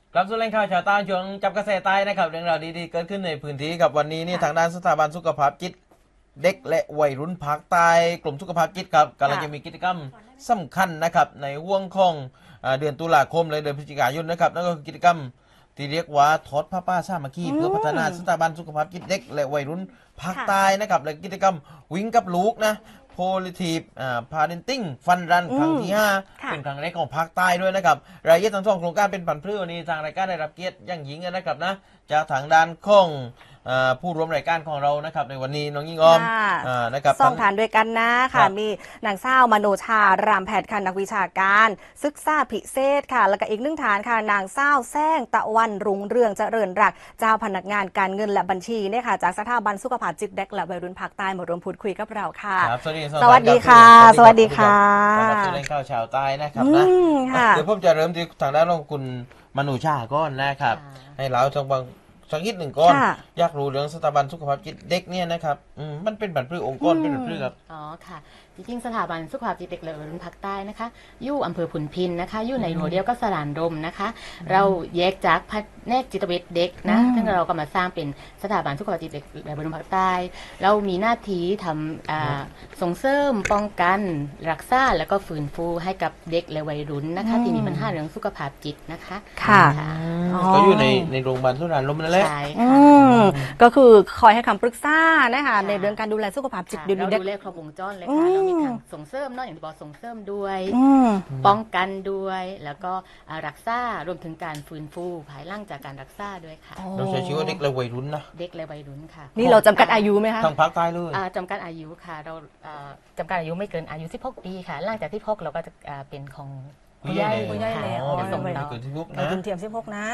กลับสู่แหล่งข่าวชาวใต้ช่วงจับกระแสใต้นะครับเรื่องราวดีๆเกิดขึ้นในพื้นที่กับวันนี้นี่ทางด้านสถาบันสุขภาพจิตเด็กและวัยรุ่นภาคใต้กลุ่มสุขภาพจิตครับกำลังจะมีกิจกรรมสำคัญนะครับในห่วงของเดือนตุลาคมเลยเดือนพฤศจิกายนนะครับนั่นก็คือกิจกรรมที่เรียกว่าทอดผ้าป่าสามัคคีเพื่อพัฒนาสถาบันสุขภาพจิตเด็กและวัยรุ่นภาคใต้นะครับและกิจกรรมวิ่งกับลูกนะPositive Parenting Fun Run ครั้งที่5เป็นครั้งแรกของภาคใต้ด้วยนะครับรายละเอียดทั้งสองโครงการเป็นผันพืชวันนี้ทางรายการได้รับเกียรติอย่างยิ่งนะครับนะจากทางด้านของผู้ร่วมรายการของเรานะครับในวันนี้น้องยิ่งอ้อมนะครับสองฐานด้วยกันนะค่ะมีนางสาวมโนชารามแพทย์ค่ะนักวิชาการศึกษาพิเศษค่ะแล้วก็อีกหนึ่งฐานค่ะนางสาวแซงตะวันรุ่งเรืองเจริญรักเจ้าพนักงานการเงินและบัญชีเนี่ยค่ะจากสถาบันสุขภาพจิตเด็กและวัยรุ่นภาคใต้มาร่วมพูดคุยกับเราค่ะสวัสดีค่ะสวัสดีค่ะสำหรับเรื่องข่าวชาวใต้นะครับนะเดี๋ยวผมจะเริ่มที่ทางด้านของคุณมโนชาก่อนนะครับให้เราสักนิดหนึ่งก่อนอยากรู้เรื่องสถาบันสุขภาพจิตเด็กเนี่ยนะครับมันเป็นผันพืชองค์กรเป็นผันพืชครับอ๋อค่ะจริงๆสถาบันสุขภาพจิตเด็กและวัยรุ่นภาคใต้นะคะอยู่อำเภอผุนพินนะคะอยู่ในรั้วเดียวก็สลานรมนะคะเราแยกจากแผนกจิตเวชเด็กนะซึ่งเราก็มาสร้างเป็นสถาบันสุขภาพจิตเด็กและวัยรุ่นภาคใต้เรามีหน้าที่ทำส่งเสริมป้องกันรักษาแล้วก็ฟื้นฟูให้กับเด็กและวัยรุ่นนะคะที่มีปัญหาเรื่องสุขภาพจิตนะคะค่ะก็อยู่ในโรงพยาบาลสลานรมนั่นแหละก็คือคอยให้คำปรึกษานะคะในเรื่องการดูแลสุขภาพจิตเราดูแลครบวงจรเลยค่ะเรามีทั้งส่งเสริมเนาะอย่างที่บอกส่งเสริมด้วยป้องกันด้วยแล้วก็รักษารวมถึงการฟื้นฟูภายหลังจากการรักษาด้วยค่ะเราใช้ชื่อว่าเด็กและวัยรุ่นนะเด็กและวัยรุ่นค่ะนี่เราจำกัดอายุไหมคะทางภาคใต้เลยจำกัดอายุค่ะเราจำกัดอายุไม่เกินอายุ16 ปีค่ะหลังจากที่16เราก็จะเป็นของผู้ใหญ่แล้วส่งเราเกินที่พวกนะเทียม16นะ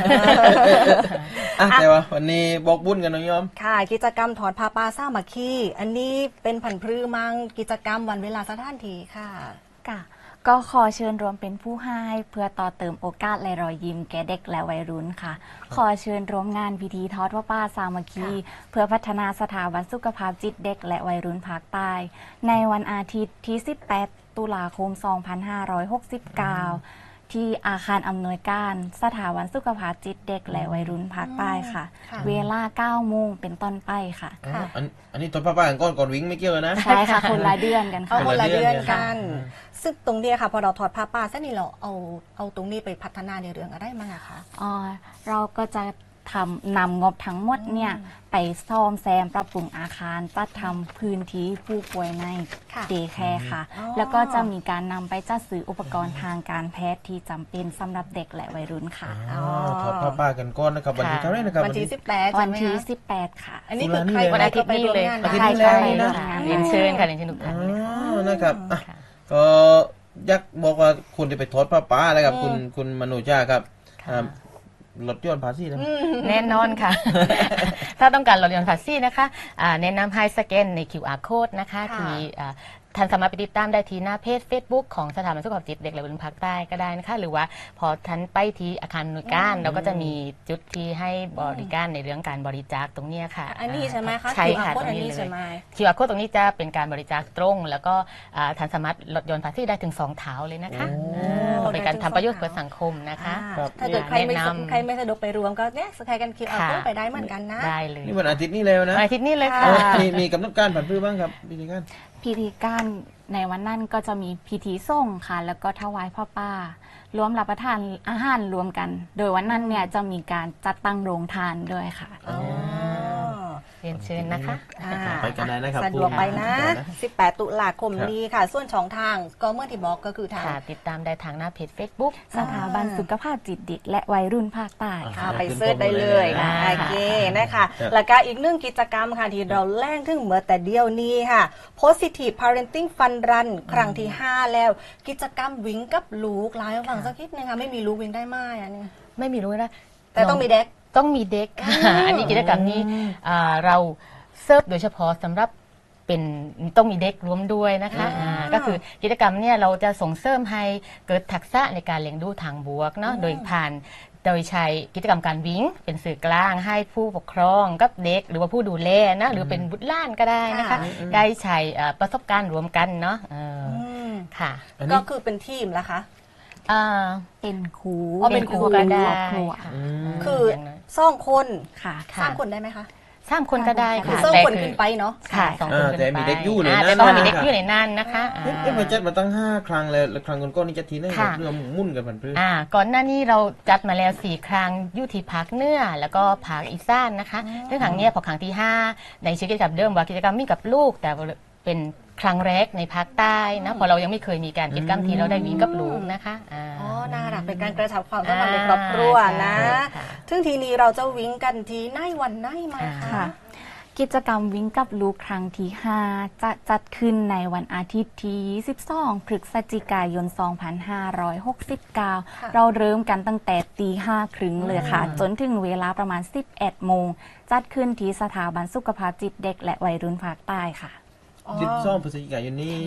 แต่ว่าวันนี้บอกบุญกันน้องยอมค่ะกิจกรรมถอดผ้าป่าสามัคคีอันนี้เป็นผันพืชมังกิจกรรมวันเวลาสถานที่ค่ะก็ขอเชิญรวมเป็นผู้ให้เพื่อต่อเติมโอกาสและรอยยิ้มแก่เด็กและวัยรุ่นค่ะขอเชิญร่วมงานพิธีทอดผ้าป่าสามัคคีเพื่อพัฒนาสถาบันสุขภาพจิตเด็กและวัยรุ่นภาคใต้ในวันอาทิตย์ที่18 ตุลาคม 2569 ที่อาคารอำนวยการสถาบันสุขภาพจิตเด็กและวัยรุ่นภาคใต้ค่ะเวลา 9 โมงเป็นต้นไปค่ะอันนี้ตอนป้าก่อนวิ่งไม่เกี่ยวนะใช่ค่ะคนละเดือนกันค่ะคนละเดือนกันซึ่งตรงนี้ค่ะพอเราถอดผ้าป่าเส้นนี้เราเอาตรงนี้ไปพัฒนาในเรื่องอะไรมั้งคะเราก็จะนำงบทั้งหมดเนี่ยไปซ่อมแซมปรับปรุงอาคารจัดทำพื้นที่ผู้ป่วยในเดย์แคร์ค่ะแล้วก็จะมีการนำไปจัดซื้ออุปกรณ์ทางการแพทย์ที่จำเป็นสำหรับเด็กและวัยรุ่นค่ะถอดผ้าป่ากันก้อนนะครับวันที่เท่าไหร่นะครับวันที่18 วันที่18ค่ะอันนี้คือใครวันอาทิตย์นี้เลยใช่เรียนเชิญค่ะเรียนเชิญทุกท่านนะครับก็ยักบอกว่าคุณจะไปทอดผ้าป่าอะไรกับคุณมโนชาครับลดหย่อนภาษีนะแน่นอนค่ะถ้าต้องการลดหย่อนภาษีนะคะแนะนำให้สแกนใน QR code นะคะที่ท่านสามารถไปติดตามได้ที่หน้าเพจ Facebook ของสถาบันสุขภาพจิตเด็กและวัยรุ่นภาคใต้ก็ได้นะคะหรือว่าพอท่านไปที่อาคารหน่วยการเราก็จะมีจุดที่ให้บริการในเรื่องการบริจาคตรงนี้ค่ะอันนี้ใช่ไหมคะใช่ค่ะตรงนี้เลยQR code ตรงนี้จะเป็นการบริจาคตรงแล้วก็ท่านสามารถลดหย่อนภาษีได้ถึง2 เท่าเลยนะคะเป็นการทำประโยชน์เพื่อสังคมนะคะถ้าเกิดใครไม่สะดวกไปรวมก็เนี่ยสแกนกัน QR code ไปได้เหมือนกันนะได้เลยนี่วันอาทิตย์นี้แล้วนะอาทิตย์นี้เลยค่ะมีกำหนดการผันพืชบ้างครับพิธีการในวันนั้นก็จะมีพิธีส่งค่ะแล้วก็ถวายพ่อป้ารวมรับประทานอาหารรวมกันโดยวันนั้นเนี่ยจะมีการจัดตั้งโรงทานด้วยค่ะเรียนเชิญนะคะไปกันได้นะครับสะดวกไปนะ18 ตุลาคมนี้ค่ะส่วนช่องทางก็เมื่อที่บอกก็คือทางติดตามได้ทางหน้าเพจ Facebook สถาบันสุขภาพจิตเด็กและวัยรุ่นภาคใต้ไปเสิร์ชได้เลยโอเคนะคะแล้วก็อีกหนึ่งกิจกรรมค่ะที่เราแล่งถึงเมื่อแต่เดียวนี้ค่ะ Positive Parenting Fun Run ครั้งที่5แล้วกิจกรรมวิ่งกับลูกหลายฝั่งสักนิดนึงค่ะไม่มีลูกวิ่งได้ไหมอันนี้ไม่มีลูกนะแต่ต้องมีเด็กอันนี้กิจกรรมนี้เราเสิร์ฟโดยเฉพาะสำหรับเป็นต้องมีเด็กร่วมด้วยนะคะก็คือกิจกรรมเนี่ยเราจะส่งเสริมให้เกิดทักษะในการเลี้ยงดูทางบวกเนาะโดยใช้กิจกรรมการวิ่งเป็นสื่อกลางให้ผู้ปกครองกับเด็กหรือว่าผู้ดูแลนะหรือเป็นบุตรหลานก็ได้นะคะได้ใช้ประสบการณ์รวมกันเนาะค่ะก็คือเป็นทีมละคะอ่าเป็นครูอ๋อเป็นครูเป็นก็คได้รอบครัวค่ะคืออย่างน้อยซ่องคนค่ะสามคนได้ไหมคะสามคนก็ได้คือค่ะซ่องแต่คนคืขึ้นไปเนาะค่ะสองคนขึ้นแต่ไปมีเด็กอยู่ในนั้นแต่ต้องมีนะเด็กอยู่ในนั้นนะคะเอ๊ะพอจัดมาตั้ง5 ครั้งแล้วแล้วครั้งก่อนๆนี่จะทีไหนค่ะเรื่องมุ่นกันผันพื้นก่อนหน้านี้เราจัดมาแล้ว4 ครั้งอยู่ที่ภาคเหนือแล้วก็ภาคอีสานนะคะซึ่งครั้งเนี้ยพอครั้งที่ 5 ในชื่อกิจกรรมเดิมว่ากิจกรรมมีกับลูก แต่เป็นครั้งแรกในภาคใต้นะเพอเรายังไม่เคยมีการกิจกรรมที่เราได้วิ่งกับลูกนะคะอ๋อน่ารักเป็นการกระชับความสัมพันธ์ในครอบครัวนะใช่ค่ะซึ่งทีนี้เราจะวิ่งกันทีไหนวันไหนมาค่ะคะกิจกรรมวิ่งกับลูกครั้งที่ 5 จะจัดขึ้นในวันอาทิตย์ที่12 พฤศจิกายน 2569 เราเริ่มกันตั้งแต่ตี 5:30 เลยค่ะ จนถึงเวลาประมาณ 11 โมง จัดขึ้นที่สถาบันสุขภาพจิตเด็กและวัยรุ่นภาคใต้ค่ะ 12 พฤศจิกายนนี้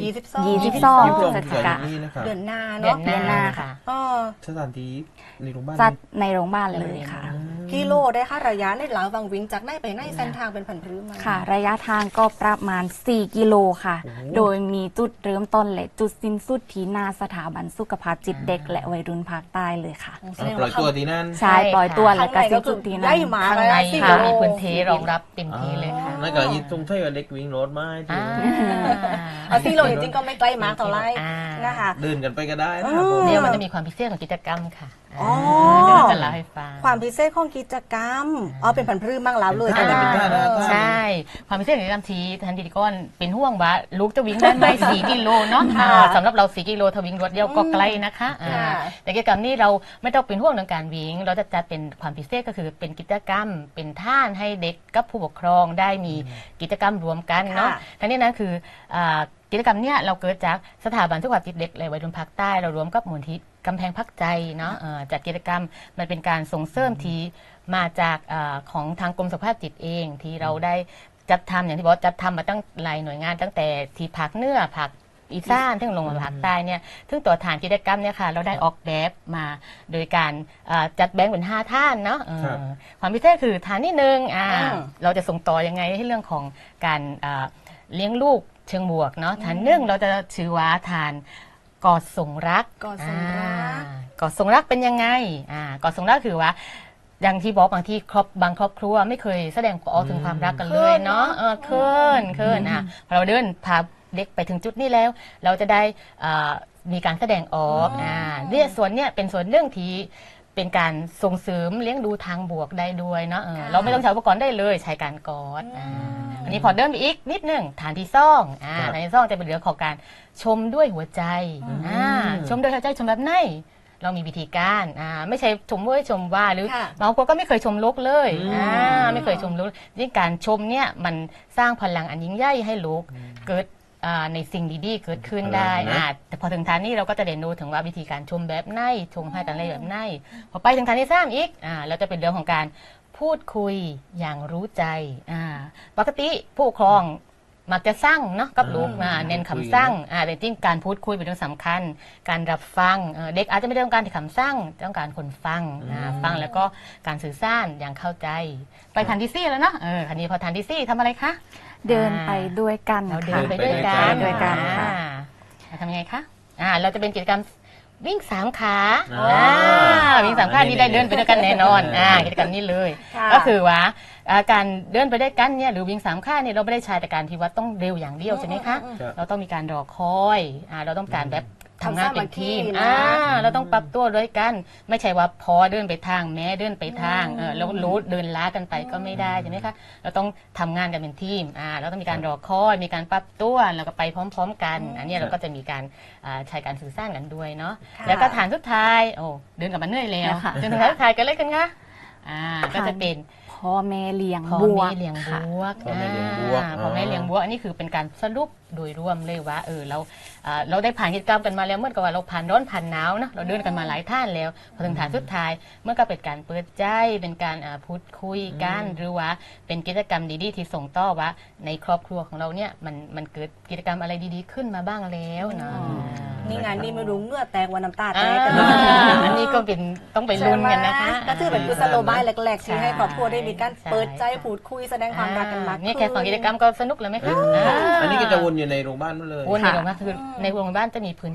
22 22 พฤศจิกายนนี้นะครับเดือนหน้าเดือเนาะนหน้าเดือนหน้าค่ะอ๋อสถานที่ในโรงพยาบาลจัดนี่ในโรงพยาบาลเลยค่ะกิโลได้ค่ะระยะในหลังวังวิ่งจากไหนไปไหนเส้นทางเป็นผันพื้นมาค่ะ ระยะทางก็ประมาณ 4 กิโลค่ะ โดยมีจุดเริ่มต้นและจุดสิ้นสุดที่หน้าสถาบันสุขภาพจิตเด็กและวัยรุ่นภาคใต้เลยค่ะปล่อยตัวที่นั่นใช่ปล่อยตัวและก็สิ้นสุดที่นั่ได้นหมาข้างเลยในนะค่ะ 4 มีโลพื้นที่รองรับเต็มที่เลยค่ะนั่นก็ยิ่งตรงที่ว่าเด็กวิ่งรถไม้ที่เอา4 โลจริงๆก็ไม่ไกลมากเท่าไหร่อ่านะคะเดินกันไปก็ได้นะครับผมเดี๋ยวมันจะมีความพิเศษของกิจกรรมค่ะอ๋อเดี๋ยวเราจะเล่าให้ฟังความพิเศษของกิจกรรมเป็นผันพื้นบ้างแล้วเลยเป็นท่าเป็นท่านะใช่ ความพิเศษของกิจกรรมทีทันทีก้อนเป็นห่วงว่าลูกจะวิ่งได้ไหม 4 กิโลเนาะสำหรับเรา4 กิโลถ้าวิ่งรถเดียวก็ไกลนะคะแต่กิจกรรมนี้เราไม่ต้องเป็นห่วงเรื่องการวิ่งเราจะจัดเป็นความพิเศษก็คือเป็นกิจกรรมเป็นท่านให้เด็กกับผู้ปกครองได้มีกิจกรรมรวมกันเนาะทั้งนี้นั้นคือกิจกรรมเนี้ยเราเกิดจากสถาบันสุขภาพจิตเด็กและวัยรุ่นภาคใต้เรารวมกับมูลที่กำแพงพักใจเนาะจัดกิจกรรมมันเป็นการส่งเสริมที่มาจากของทางกรมสุขภาพจิตเองที่เราได้จัดทำอย่างที่บอกจัดทำมาตั้งหลายหน่วยงานตั้งแต่ที่ภาคเหนือภาคอีสานถึงลงมาภาคใต้เนี่ยซึ่งตัวฐานกิจกรรมเนี่ยค่ะเราได้ออกแบบมาโดยการจัดแบ่งเป็น5 ท่านเนาะความพิเศษคือฐานที่1เราจะส่งต่อยังไงให้เรื่องของการเลี้ยงลูกเชิงบวกเนาะฐาน1เราจะชื่อว่าฐานกอดส่งรักกอดส่งรักกอดส่งรักเป็นยังไงกอดส่งรักคือว่าอย่างที่บอกบางที่บางครอบครัวไม่เคยแสดงออกถึงความรักกันเลยเนาะเคินพอเราเดินพาเด็กไปถึงจุดนี้แล้ว เราจะได้มีการแสดงออกเนี่ยส่วนเนี้ยเป็นส่วนเรื่องที่เป็นการส่งเสริมเลี้ยงดูทางบวกได้ด้วยเนาะเราไม่ต้องใช้อุปกรณ์ได้เลยใช้การกอดอันนี้พอเดินไปอีกนิดหนึ่งฐานที่2ฐานที่2จะเป็นเรื่องของการชมด้วยหัวใจชมด้วยหัวใจชมแบบไหนเรามีวิธีการไม่ใช่ชมเว้ยชมว่าหรือบางคนก็ไม่เคยชมลูกเลยไม่เคยชมลูกยิ่งการชมเนี่ยมันสร้างพลังอันยิ่งใหญ่ให้ลูกเกิดในสิ่งดีๆเกิดขึ้นได้แต่พอถึงฐานนี้เราก็จะเรียนรู้ถึงว่าวิธีการชมแบบไหนชมให้กันอะไรแบบไหนพอไปถึงฐานที่3อีกเราจะเป็นเรื่องของการพูดคุยอย่างรู้ใจปกติผู้ปกครองมักจะสร้างเนาะกับลูกเน้นคำสร้างแต่จริงการพูดคุยเป็นเรื่องสำคัญการรับฟังเด็กอาจจะไม่ได้ต้องการแต่คำสร้างต้องการคนฟังฟังแล้วก็การสื่อสารอย่างเข้าใจไปฐานที่4แล้วเนาะฐานนี้พอฐานที่4ทำอะไรคะเดินไปด้วยกันเราเดิค่ะนไปด้วยกันด้วยกันค่ะทำยังไงคะเราจะเป็นกิจกรรมวิ่ง3 ขาวิ่ง3 ขานี่ได้เดินไปด้วยกันแน่นอนกิจกรรมนี้เลยก็คือว่าการเดินไปด้วยกันเนี่ยหรือวิ่ง3 ขาเนี่ยเราไม่ได้ใช้แต่การที่ว่าต้องเร็วอย่างเดียวใช่ไหมคะเราต้องมีการรอคอยเราต้องการแบบทำงานเป็นทีมเราต้องปรับตัวด้วยกันไม่ใช่ว่าพอเดินไปทางแม้เดินไปทางแล้วรู้เดินล้ากันไปก็ไม่ได้ใช่ไหมคะเราต้องทำงานกันเป็นทีมเราต้องมีการรอคอยมีการปรับตัวแล้วก็ไปพร้อมๆกันอันนี้เราก็จะมีการใช้การสื่อสารกันด้วยเนาะแล้วก็ฐานสุดท้ายเดินกลับมาเหนื่อยแล้วเดินถึงฐานสุดท้ายกันเลยกันคะก็จะเป็นพ่อแม่เลี้ยงพ่อบวแม่กเลี้ยงบค่ะวกพ่อแม่เลี้ยงบวกพ่อแม่เลี้ยงบวกอันนี้คือเป็นการสรุปโดยรวมเลยว่าเราได้ผ่านกิจกรรมกันมาแล้วเมื่อกับว่าเราผ่านร้อนผ่านหนาวนะเราเดินกันมาหลายท่านแล้วพอถึงฐานสุดท้ายเมื่อก็เป็นการเปิดใจเป็นการพูดคุยกันหรือว่าเป็นกิจกรรมดีๆที่ส่งต่อว่าในครอบครัวของเราเนี่ยมันเกิดกิจกรรมอะไรดีๆขึ้นมาบ้างแล้วเนาะนี่งานนี่ไม่รู้เหงื่อแตกวันน้ำตาแตกกันอันนี้ก็เป็นต้องไปลุ้นกันนะคะก็คือเป็นกุศโลบายแรกๆที่ให้ครอบครัวได้มีการเปิดใจพูดคุยแสดงความรักกันมากเนี่ยแค่2 กิจกรรมก็สนุกแล้วไหมคะอันนี้ก็จะวนอยู่ในโรงพยาบาลนั่นเลยวนในโรงพยาบาลคือในโรงพยาบาลจะมีพื้นที่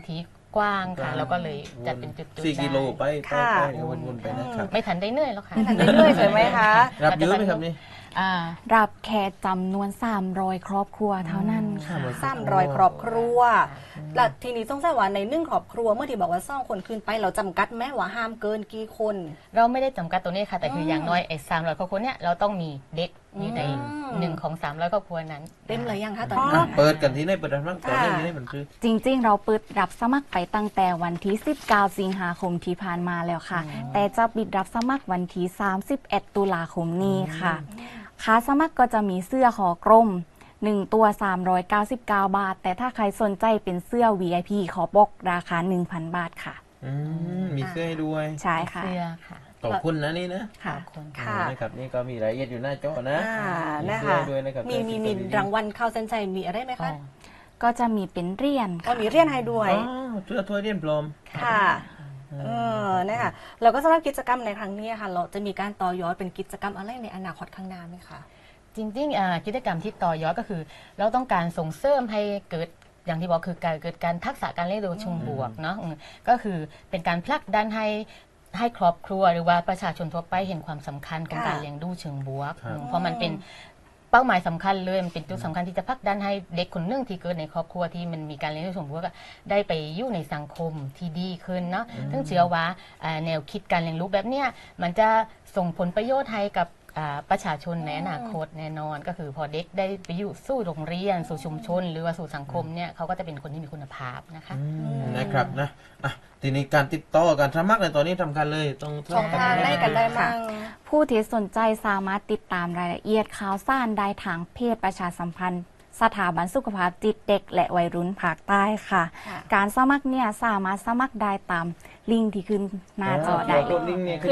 กว้างค่ะแล้วก็เลยจัดเป็นจุดๆ 4 กิโลได้ไปค่ะวนๆไปนะครับไม่ทันได้เหนื่อยหรอกค่ะทันได้ด้วยใช่ไหมคะรับเยอะไหมครับนี่อ่ารับแค่จำนวน300ครอบครัวเท่านั้นค่ะ 300 ครอบครัวแล้วทีนี้ต้องใส่ว่าใน1ครอบครัวเมื่อที่บอกว่า2 คนขึ้นไปเราจำกัดแม้ว่าห้ามเกินกี่คนเราไม่ได้จำกัดตัวนี้ค่ะ แต่คืออย่างน้อยไอ้300 ครอบครัวเนี่ยเราต้องมีเด็กอยู่ในหนึ่งของ300 ครอบครัวนั้นเต็มเลยยังคะตอนอ่ะนี้เปิดกันที่ไหนเปิดรับตอนนี้ที่ไหนมันคือจริงๆ เราเปิดรับสมัครไปตั้งแต่วันที่ 19 สิงหาคมที่ผ่านมาแล้วค่ะ แต่จะปิดรับสมัครวันที่ 31 ตุลาคมนี้ค่ะ ค่าสมัครก็จะมีเสื้อขอกรม1 ตัว 399 บาท แต่ถ้าใครสนใจเป็นเสื้อ VIP ขอบอกราคา 1,000 บาทค่ะมีเสื้อให้ด้วยใช่ค่ะเสื้อค่ะขอบคุณนะนี่นะค่ะคนค่ะนะครับนี่ก็มีรายละเอียดอยู่หน้าจอนะ มีนะเสื้อคะให้ด้วยนะครับมีรางวัลเข้าเส้นชัยมีอะไรไหมอ๋อคะก็จะมีเป็นเหรียญก็ค่ะมีเรียนให้ด้วยอ๋อเสื้อถ้วยเรียนปลอมค่ะนะคะแล้วก็สำหรับกิจกรรมในครั้งนี้ค่ะ เราจะมีการต่อยอดเป็นกิจกรรมอะไรในอนาคตข้างหน้าไหมคะจริงๆกิจกรรมที่ต่อยอดก็คือ เราต้องการส่งเสริมให้เกิดอย่างที่บอกคือการเกิดการทักษะการเรียนรู้เชิงบวกเนาะก็คือเป็นการผลักดันให้ครอบครัวหรือว่าประชาชนทั่วไปเห็นความสำคัญของค่ะการเลี้ยงดูเชิงบวกครับเพราะมันเป็นเป้าหมายสำคัญเลยมันเป็นจุดสำคัญที่จะผลักดันให้เด็กคนหนึ่งที่เกิดในครอบครัวที่มันมีการเลี้ยงดูเชิงบวกอะได้ไปอยู่ในสังคมที่ดีขึ้นเนาะซึ่งเชื่อว่าแนวคิดการเลี้ยงรู้แบบเนี้ยมันจะส่งผลประโยชน์ให้กับประชาชนในอนาคตแน่นอนก็คือพอเด็กได้ไปอยู่สู่โรงเรียนสู่ชุมชน หรือว่าสู่สังคมเนี่ยเขาก็จะเป็นคนที่มีคุณภาพนะคะนะครับนะทีนี้การติดต่อการสมัครในตอนนี้สำคัญเลยต้องช่องทางได้กันได้มั้งผู้ที่สนใจสามารถติดตามรายละเอียดข่าวสารได้ทางเพจประชาสัมพันธ์สถาบันสุขภาพจิตเด็กและวัยรุ่นภาคใต้ค่ะค่ะการสมัครเนี่ยสามารถสมัครได้ตามลิงก์ที่ขึ้นหน้าจอได้เลยลิงก์เนี่ย